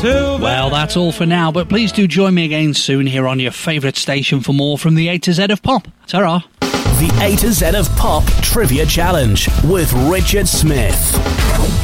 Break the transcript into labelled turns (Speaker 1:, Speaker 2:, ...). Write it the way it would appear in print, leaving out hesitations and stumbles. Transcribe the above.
Speaker 1: Well, that's all for now, but please do join me again soon here on your favourite station for more from the A to Z of Pop. Ta-ra.
Speaker 2: The A to Z of Pop Trivia Challenge with Richard Smith.